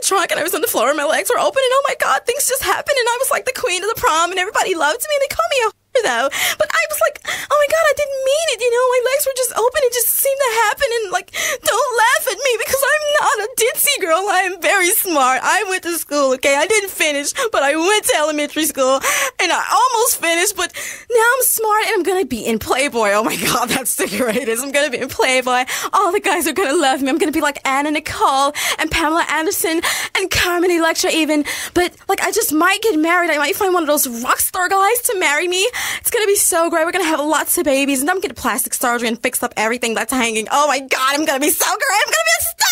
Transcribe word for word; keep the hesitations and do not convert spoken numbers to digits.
trunk and I was on the floor and my legs were open and oh my God, things just happened and I was like the queen of the prom and everybody loved me and they called me a whore though. But I was like, oh my God, I didn't mean it, you know, my legs were just open, it just seemed to happen and like, don't laugh at me because I'm not a ditzy girl, I am very smart. I went to school, okay, I didn't finish, but I went to elementary school and I almost finished, but now I'm smart and I'm gonna be in Playboy. Oh my God, that's the greatest. I'm gonna be in Playboy. All the guys are gonna love me. I'm gonna be like Anna Nicole and Pamela Anderson and Carmen Electra even. But like, I just might get married. I might find one of those rock star guys to marry me. It's gonna be so great. We're gonna have lots of babies and I'm gonna get plastic surgery and fix up everything that's hanging. Oh my God, I'm gonna be so great. I'm gonna be a star.